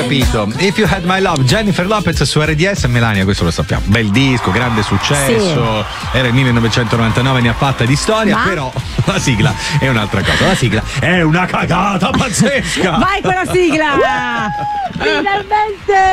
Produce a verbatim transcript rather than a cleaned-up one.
capito. If You Had My Love, Jennifer Lopez su R D S. Melania, questo lo sappiamo. Bel disco, grande successo. Sì. Era il millenovecentonovantanove, ne ha fatta di storia, ma... però la sigla è un'altra cosa. La sigla è una cagata pazzesca. Vai con la sigla! Finalmente!